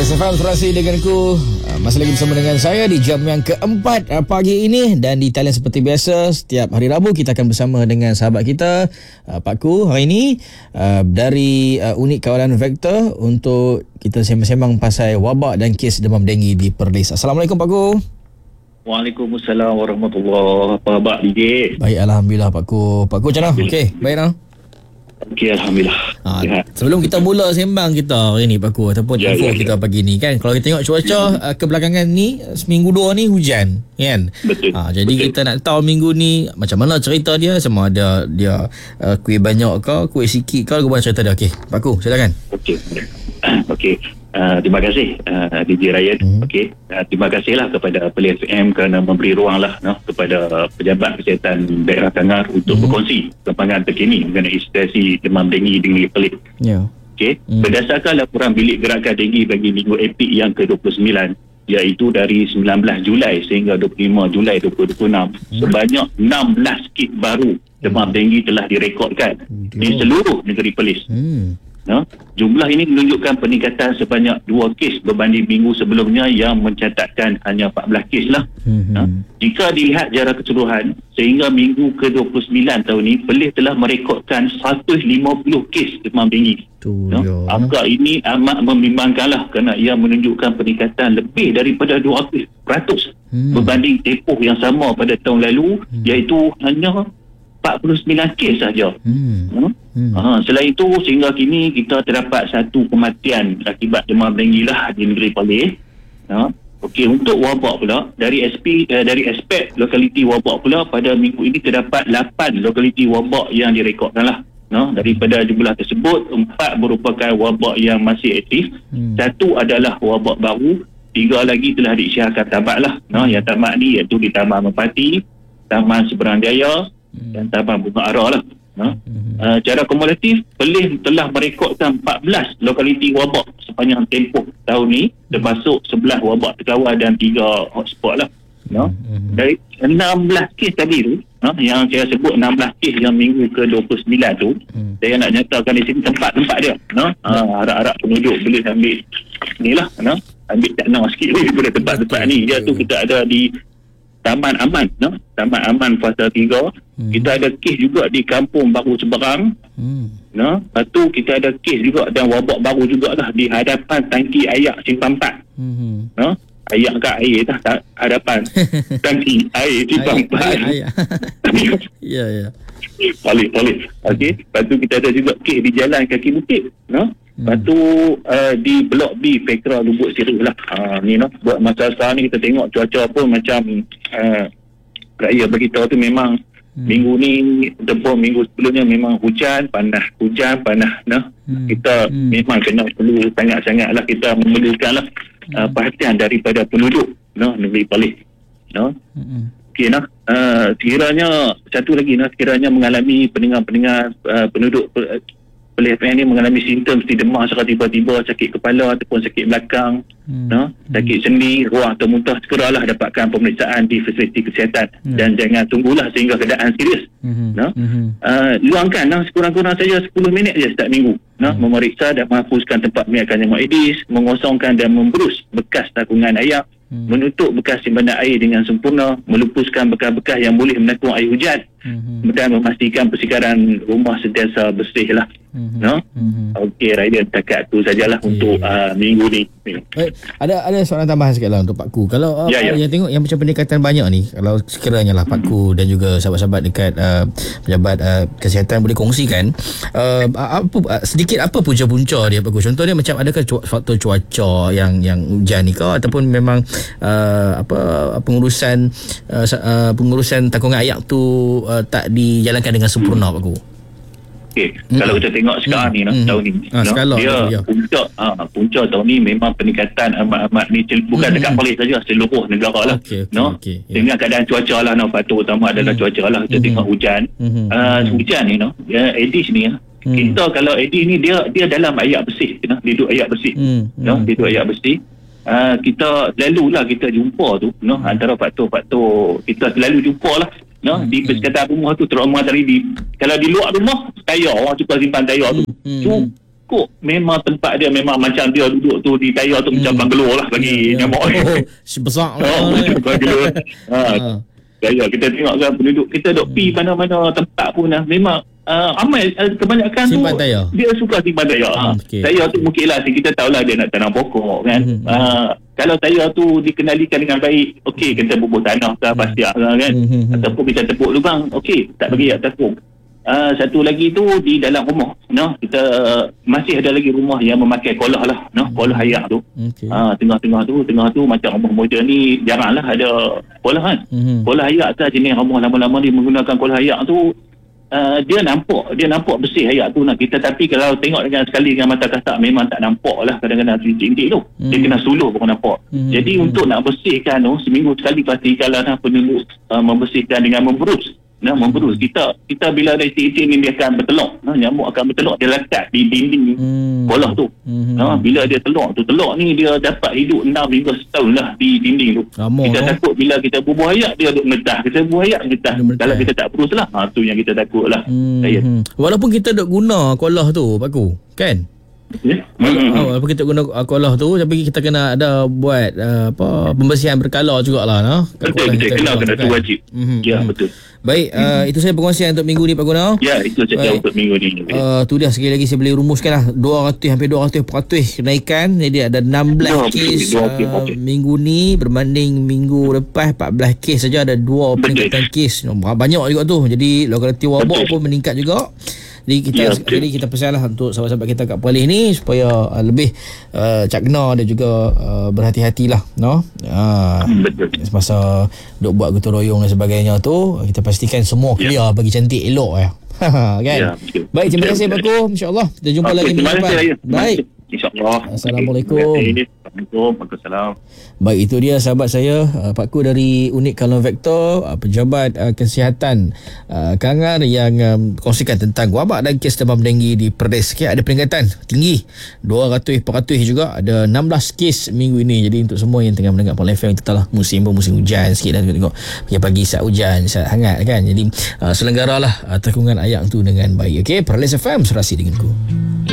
SFM Terasi denganku. Masih lagi bersama dengan saya di jam yang keempat pagi ini. Dan di talian seperti biasa, setiap hari Rabu kita akan bersama dengan sahabat kita, Pak Ku, hari ini dari unit kawalan Vector, untuk kita sembang-sembang pasal wabak dan kes demam denggi di Perlis. Assalamualaikum Pak Ku. Waalaikumsalam warahmatullahi wabarakatuh. Apa khabar DJ? Baik, Alhamdulillah Pak Ku. Pak Ku macam mana? Okey, baik lah. Okey, Alhamdulillah. Sebelum kita mula sembang kita hari ni Pak Ku, ataupun info kita pagi ni kan, kalau kita tengok cuaca kebelakangan ni, seminggu dua ni hujan kan. Betul. Jadi betul. Kita nak tahu minggu ni macam mana cerita dia, sama ada dia kuih banyak ke, kuih sikit ke, apa cerita dia. Okey Pak Ku, silakan. Okey. Terima kasih DJ Ryan. Okey. Terima kasihlah kepada Perlis FM kerana memberi ruang lah kepada pejabat kesihatan daerah Kangar untuk berkongsi perkembangan terkini mengenai situasi demam denggi di Perlis. Okey. Berdasarkan laporan Bilik Gerakan Denggi bagi minggu Epik yang ke-29, iaitu dari 19 Julai sehingga 25 Julai 2026, sebanyak 16 kes baru demam denggi telah direkodkan di seluruh negeri Perlis. Jumlah ini menunjukkan peningkatan sebanyak 2 kes berbanding minggu sebelumnya yang mencatatkan hanya 14 kes lah. Jika dilihat secara keseluruhan, sehingga minggu ke-29 tahun ini, Perlis telah merekodkan 150 kes demam denggi. Angka ini amat membimbangkanlah kerana ia menunjukkan peningkatan lebih daripada 200% berbanding tempoh yang sama pada tahun lalu, iaitu hanya 49 kes sahaja. Selain itu, sehingga kini kita terdapat satu kematian akibat demam denggi lah di negeri Perlis. Okey, untuk wabak pula, dari aspek lokaliti wabak pula, pada minggu ini terdapat 8 lokaliti wabak yang direkodkan lah. Daripada jumlah tersebut, 4 merupakan wabak yang masih aktif, 1 adalah wabak baru, 3 lagi telah diisytiharkan tamat lah. Yang tamat ni iaitu di Taman Merpati, Taman Seberang Jaya dan Taman Bunga Ara lah. Secara kumulatif, Perlis telah merekodkan 14 lokaliti wabak sepanjang tempoh tahun ni, termasuk 11 wabak terkawal dan 3 hotspot lah. Dari 16 kes tadi tu, yang saya sebut 16 kes yang minggu ke-29 tu, saya nak nyatakan di sini tempat-tempat dia. Harap-harap penduduk boleh ambil ni lah, ambil takna sikit daripada tempat-tempat ni. Dia tu kita ada di Taman Aman, Taman Aman fasa 3. Kita ada kes juga di Kampung Baru Seberang. Lepas tu kita ada kes juga dan wabak baru juga lah di hadapan tangki air Simpang 4. Air kat air tak hadapan tangki air Simpang 4. Ya. Paling. Okey. Lepas tu kita ada juga kes di Jalan Kaki Bukit. Lepas tu di Blok B Petra Lubuk Sirih lah. Ni buat masa sekarang ni kita tengok cuaca pun macam raya beritahu tu memang minggu ni ataupun minggu sebelumnya memang hujan panas. Kita memang perlu sangat-sangat lah kita memerlukan lah perhatian daripada penduduk negeri Perlis. Okey sekiranya satu lagi sekiranya mengalami pendengar-pendengar penduduk Perlis FM ni mengalami simptom seperti demam secara tiba-tiba, sakit kepala ataupun sakit belakang, sakit sendi, ruah atau muntah, segeralah dapatkan pemeriksaan di fasiliti kesihatan dan jangan tunggulah sehingga keadaan serius. Luangkan sekurang-kurang saja 10 minit je setiap minggu memeriksa dan menghapuskan tempat membiarkan nyamuk Aedes, mengosongkan dan memberus bekas takungan air, menutup bekas simpanan air dengan sempurna, melupuskan bekas-bekas yang boleh menakung air hujan, dan memastikan persikaran rumah sentiasa bersih lah. Okey, Ryan, takat tu sajalah untuk minggu ni. Ada soalan tambahan sikit lah untuk Pak Ku. Kalau yang tengok yang macam pendekatan banyak ni, kalau sekiranya lah Pak Ku dan juga sahabat-sahabat dekat pejabat kesihatan boleh kongsikan sedikit apa punca-punca dia Pak Ku. Contoh dia macam adakah faktor cuaca yang hujan ni ke, ataupun memang pengurusan takungan air tu tak dijalankan dengan sempurna Pak Ku. Okey, kalau kita tengok sekarang ni tahun ni, dia punca tahun ni memang peningkatan amat ni bukan dekat Perlis saja, seluruh negara lah. Dengan keadaan cuaca lah terutama adalah cuaca lah. Kita tengok hujan. Hujan ni Aedes ni kita kalau Aedes ni dia dalam air bersih, duduk air bersih. Duduk air bersih. Kita selalulah kita jumpa tu antara faktor-faktor kita selalu jumpa lah di persekitaran rumah tu, terutama kalau di luar rumah tayar, orang suka simpan tayar tu. pokok memang tempat dia memang macam dia duduk tu di tayar tu macam banglo lah bagi nyamuk. Besar. Banglo. Tayar kita tengok kan penduduk kita duk pi mana-mana tempat pun memang ramai kebanyakan simpan tu tayar. dia suka simpan tayar. Tayar tu mungkin lah kita tahulah dia nak tanam pokok kan. Kalau tayar tu dikenalikan dengan baik, okey kita bubuh tanah ke pasir kan, ataupun kita tepuk lubang, okey tak bagi takut. Satu lagi tu di dalam rumah, kita masih ada lagi rumah yang memakai kolah lah, kolah air tu. Tengah tu macam rumah moden ni jaranglah ada kolah kan. Kolah air tu jenis rumah lama-lama ni menggunakan kolah air tu. Dia nampak bersih air tu kita, tapi kalau tengok dengan sekali dengan mata kasar memang tak nampak lah kadang-kadang titik-titik tu. Dia kena suluh baru nampak. Jadi untuk nak bersihkan tu seminggu sekali pastikanlah penduduk membersihkan dengan memberus. Memberus kita bila ada titik ni dia akan bertelur, nyamuk akan bertelur, dia lekat di dinding kolah tu. Bila dia telur ni dia dapat hidup 6 hingga setahun lah di dinding tu. Kita takut bila kita bubuh air dia duk ngetah, kita bubuh air ngetah. Kalau kita tak berus lah, tu yang kita takut lah. Walaupun kita duk guna kolah tu Pak Ku kan, walaupun kita guna kolah tu, tapi kita kena ada buat pembersihan berkala jugalah. Betul, kena tu wajib. Ya, betul. Baik, itu saya perkongsian untuk minggu ni Pak Guna. Ya, itu saja untuk minggu ni. Tu dia sekali lagi saya boleh rumuskan lah 200% kenaikan. Jadi ada 16 kes minggu ni berbanding minggu lepas 14 kes saja, ada 2 peningkatan kes. Banyak juga tu. Jadi lokaliti wabak pun meningkat juga. Jadi kita pesanlah untuk sahabat-sahabat kita kat Perlis ni supaya lebih cakna dan juga berhati-hatilah semasa duk buat gotong royong dan sebagainya tu, kita pastikan semua clear bagi cantik elok kan. Baik, terima kasih Pak Ku, insya-Allah kita jumpa lagi minggu depan. Baik, insya-Allah. Assalamualaikum. Waalaikumsalam. Baik, itu dia sahabat saya Pak Ku dari Unit Kalon Vector, pejabat kesihatan Kangar yang kongsikan tentang wabak dan kes demam denggi di Perlis. Ada peningkatan tinggi 200% juga, ada 16 kes minggu ini. Jadi untuk semua yang tengah mendengar Perlis FM, kita lah musim hujan sikit dah, tengok pagi-pagi saat hujan saat hangat kan. Jadi selenggaralah tekungan ayat tu dengan baik. Okey, Perlis FM serasi denganku.